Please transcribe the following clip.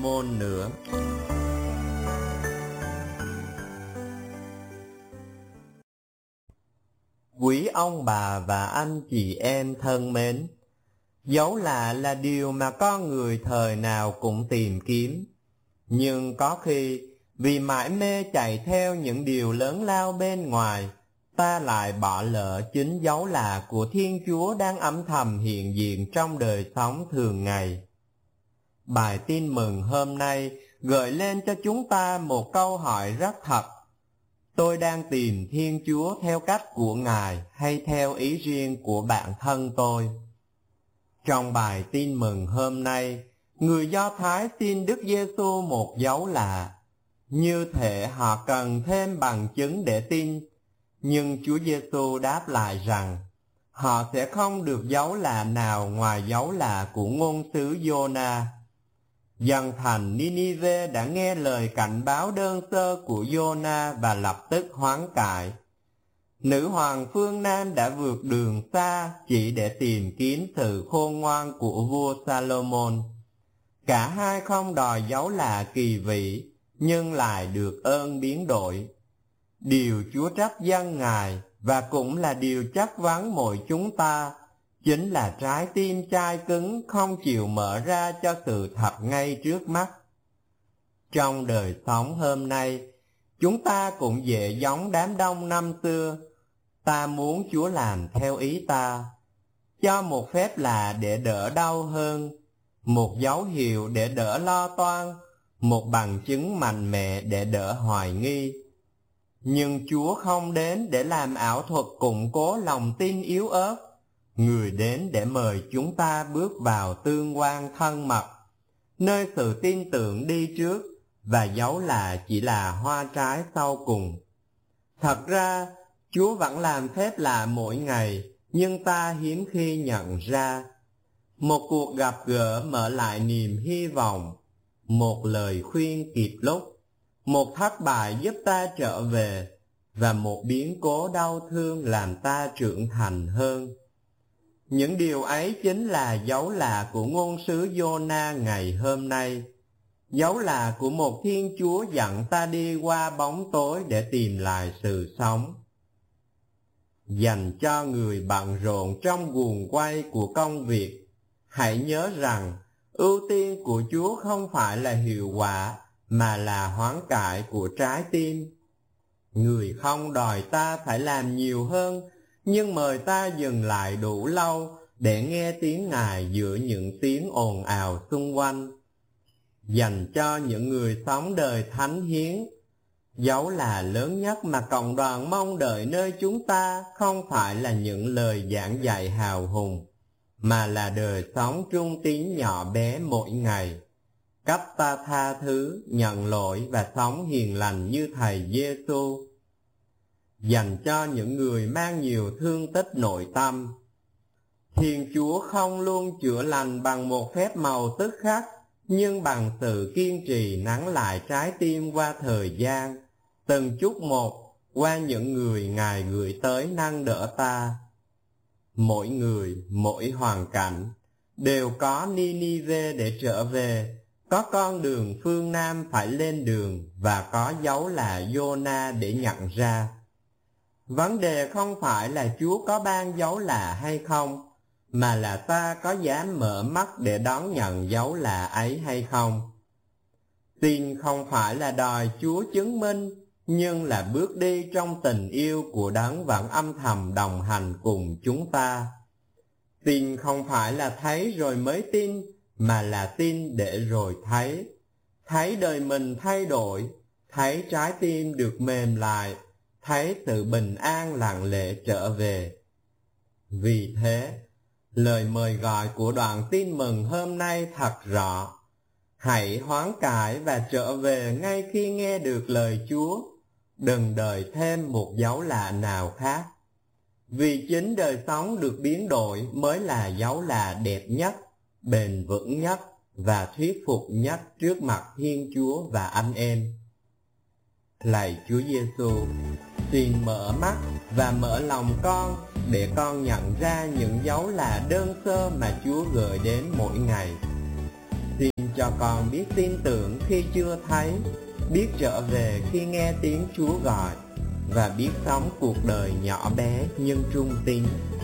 môn nữa. Quý ông bà và anh chị em thân mến, dấu lạ là điều mà con người thời nào cũng tìm kiếm. Nhưng có khi vì mải mê chạy theo những điều lớn lao bên ngoài, ta lại bỏ lỡ chính dấu lạ của Thiên Chúa đang âm thầm hiện diện trong đời sống thường ngày. Bài tin mừng hôm nay gợi lên cho chúng ta một câu hỏi rất thật. Tôi đang tìm Thiên Chúa theo cách của Ngài hay theo ý riêng của bản thân tôi? Trong bài tin mừng hôm nay, người Do Thái xin Đức Giêsu một dấu lạ. Như thể họ cần thêm bằng chứng để tin, nhưng Chúa Giêsu đáp lại rằng họ sẽ không được dấu lạ nào ngoài dấu lạ của ngôn sứ Giô-na. Dân thành Ninive đã nghe lời cảnh báo đơn sơ của Giô-na và lập tức hoán cải. Nữ hoàng phương Nam đã vượt đường xa chỉ để tìm kiếm sự khôn ngoan của vua Salomon. Cả hai không đòi dấu lạ kỳ vĩ, nhưng lại được ơn biến đổi. Điều Chúa trách dân Ngài và cũng là điều chất vấn mỗi chúng ta, chính là trái tim chai cứng không chịu mở ra cho sự thật ngay trước mắt. Trong đời sống hôm nay, chúng ta cũng dễ giống đám đông năm xưa. Ta muốn Chúa làm theo ý ta, cho một phép lạ để đỡ đau hơn, một dấu hiệu để đỡ lo toan, một bằng chứng mạnh mẽ để đỡ hoài nghi. Nhưng Chúa không đến để làm ảo thuật củng cố lòng tin yếu ớt. Người đến để mời chúng ta bước vào tương quan thân mật, nơi sự tin tưởng đi trước và dấu lạ chỉ là hoa trái sau cùng. Thật ra, Chúa vẫn làm phép lạ mỗi ngày, nhưng ta hiếm khi nhận ra. Một cuộc gặp gỡ mở lại niềm hy vọng, một lời khuyên kịp lúc, một thất bại giúp ta trở về, và một biến cố đau thương làm ta trưởng thành hơn. Những điều ấy chính là dấu lạ của ngôn sứ Giô-na ngày hôm nay, dấu lạ của một Thiên Chúa dẫn ta đi qua bóng tối để tìm lại sự sống. Dành cho người bận rộn trong guồng quay của công việc, hãy nhớ rằng ưu tiên của Chúa không phải là hiệu quả, mà là hoán cải của trái tim. Người không đòi ta phải làm nhiều hơn, nhưng mời ta dừng lại đủ lâu để nghe tiếng Ngài giữa những tiếng ồn ào xung quanh. Dành cho những người sống đời thánh hiến, dấu lạ lớn nhất mà cộng đoàn mong đợi nơi chúng ta không phải là những lời giảng dạy hào hùng, mà là đời sống trung tín nhỏ bé mỗi ngày. Cách ta tha thứ, nhận lỗi và sống hiền lành như Thầy Giêsu. Dành cho những người mang nhiều thương tích nội tâm, Thiên Chúa không luôn chữa lành bằng một phép màu tức khắc, nhưng bằng sự kiên trì nắng lại trái tim qua thời gian, từng chút một qua những người Ngài gửi tới nâng đỡ ta. Mỗi người, mỗi hoàn cảnh đều có Ninive để trở về, có con đường phương Nam phải lên đường và có dấu là Giô-na để nhận ra. Vấn đề không phải là Chúa có ban dấu lạ hay không, mà là ta có dám mở mắt để đón nhận dấu lạ ấy hay không. Tin không phải là đòi Chúa chứng minh, nhưng là bước đi trong tình yêu của Đấng vẫn âm thầm đồng hành cùng chúng ta. Tin không phải là thấy rồi mới tin, mà là tin để rồi thấy đời mình thay đổi, thấy trái tim được mềm lại, thấy sự bình an lặng lẽ trở về. Vì thế, lời mời gọi của đoạn tin mừng hôm nay thật rõ. Hãy hoán cải và trở về ngay khi nghe được lời Chúa. Đừng đợi thêm một dấu lạ nào khác. Vì chính đời sống được biến đổi mới là dấu lạ đẹp nhất, bền vững nhất và thuyết phục nhất trước mặt Thiên Chúa và anh em. Lạy Chúa Giêsu, xin mở mắt và mở lòng con để con nhận ra những dấu lạ đơn sơ mà Chúa gửi đến mỗi ngày. Xin cho con biết tin tưởng khi chưa thấy, biết trở về khi nghe tiếng Chúa gọi, và biết sống cuộc đời nhỏ bé nhưng trung tín.